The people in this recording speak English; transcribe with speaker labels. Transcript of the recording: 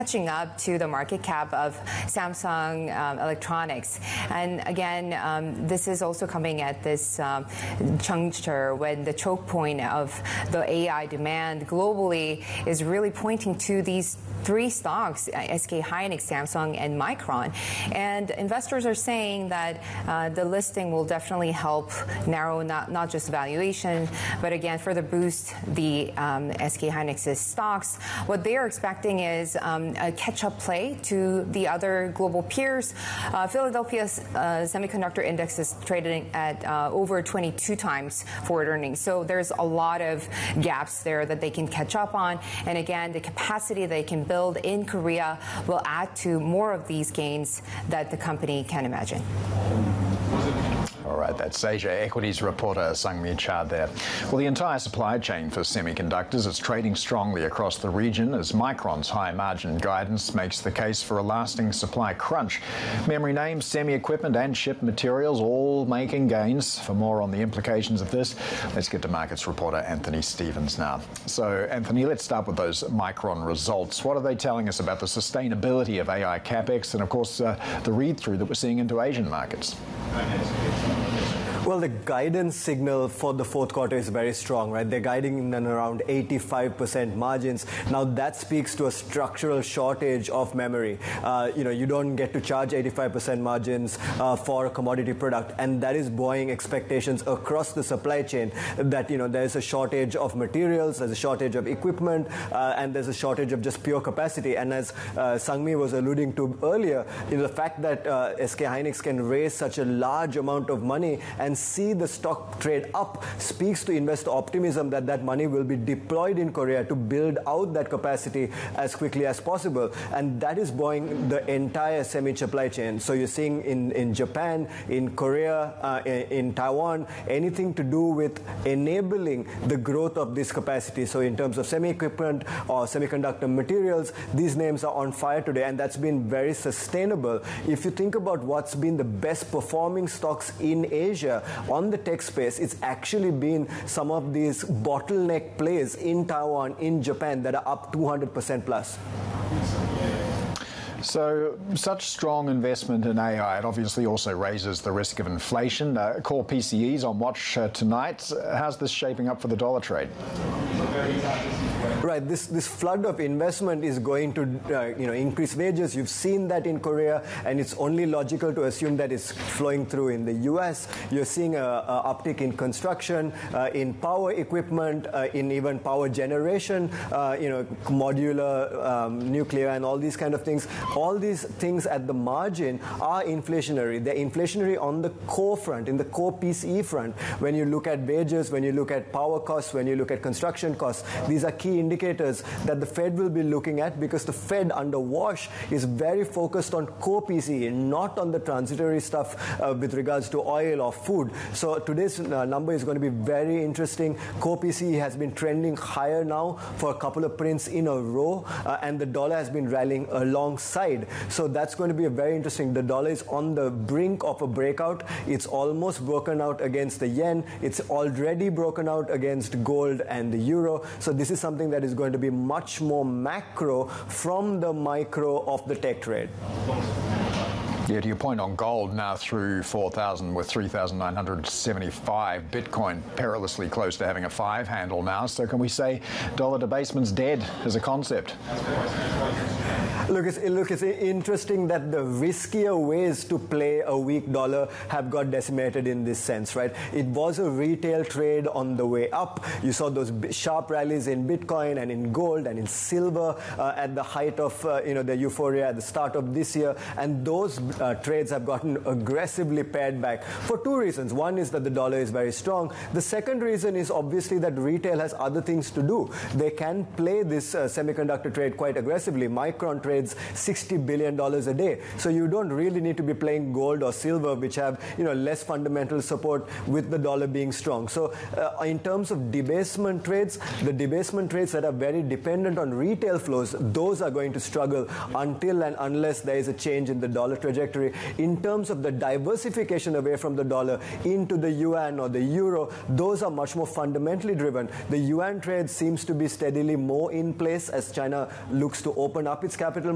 Speaker 1: catching up to the market cap of Samsung Electronics. And again, this is also coming at this juncture when the choke point of the AI demand globally is really pointing to these three stocks, SK Hynix, Samsung, and Micron. And investors are saying that the listing will definitely help narrow not just valuation, but again, further boost the SK Hynix's stocks. What they are expecting is a catch-up play to the other global peers. Philadelphia's semiconductor index is trading at over 22 times forward earnings. So there's a lot of gaps there that they can catch up on. And again, the capacity they can build in Korea will add to more of these gains that the company can imagine.
Speaker 2: All right, that's Asia Equities reporter Sang-Mi Cha there. Well, the entire supply chain for semiconductors is trading strongly across the region as Micron's high margin guidance makes the case for a lasting supply crunch. Memory names, semi-equipment and chip materials all making gains. For more on the implications of this, let's get to markets reporter Anthony Stevens now. So, Anthony, let's start with those Micron results. What are they telling us about the sustainability of AI capex and, of course, the read-through that we're seeing into Asian markets?
Speaker 3: Well, the guidance signal for the fourth quarter is very strong, right? They're guiding in and around 85% margins. Now, that speaks to a structural shortage of memory. You don't get to charge 85% margins for a commodity product, and that is buoying expectations across the supply chain that, there's a shortage of materials, there's a shortage of equipment, and there's a shortage of just pure capacity. And as Sang-Mi was alluding to earlier, the fact that SK Hynix can raise such a large amount of money and see the stock trade up speaks to investor optimism that that money will be deployed in Korea to build out that capacity as quickly as possible. And that is buoying the entire semi-supply chain. So you're seeing in Japan, in Korea, in Taiwan, anything to do with enabling the growth of this capacity. So in terms of semi-equipment or semiconductor materials, these names are on fire today, and that's been very sustainable. If you think about what's been the best performing stocks in Asia on the tech space, it's actually been some of these bottleneck plays in Taiwan, in Japan that are up 200% plus.
Speaker 2: So, such strong investment in AI, it obviously also raises the risk of inflation. Core PCEs on watch tonight. How's this shaping up for the dollar trade?
Speaker 3: Right, this flood of investment is going to increase wages. You've seen that in Korea, and it's only logical to assume that it's flowing through in the US. You're seeing an uptick in construction, in power equipment, in even power generation, modular, nuclear, and all these kind of things. All these things at the margin are inflationary. They're inflationary on the core front, in the core PCE front. When you look at wages, when you look at power costs, when you look at construction costs, these are key indicators that the Fed will be looking at, because the Fed under Wash is very focused on core PCE, not on the transitory stuff with regards to oil or food. So today's number is going to be very interesting. Core PCE has been trending higher now for a couple of prints in a row, and the dollar has been rallying alongside. So that's going to be very interesting. The dollar is on the brink of a breakout. It's almost broken out against the yen. It's already broken out against gold and the euro. So this is something that is going to be much more macro from the micro of the tech trade.
Speaker 2: Yeah, to your point on gold, now through 4,000 with 3,975. Bitcoin perilously close to having a 5 handle now. So can we say dollar debasement's dead as a concept?
Speaker 3: Look, it's interesting that the riskier ways to play a weak dollar have got decimated in this sense, right? It was a retail trade on the way up. You saw those sharp rallies in Bitcoin and in gold and in silver at the height of the euphoria at the start of this year, and those trades have gotten aggressively pared back for two reasons. One is that the dollar is very strong. The second reason is obviously that retail has other things to do. They can play this semiconductor trade quite aggressively. Micron trades $60 billion a day. So you don't really need to be playing gold or silver, which have less fundamental support with the dollar being strong. So in terms of debasement trades, the debasement trades that are very dependent on retail flows, those are going to struggle until and unless there is a change in the dollar trajectory. In terms of the diversification away from the dollar into the yuan or the euro, those are much more fundamentally driven. The yuan trade seems to be steadily more in place as China looks to open up its capital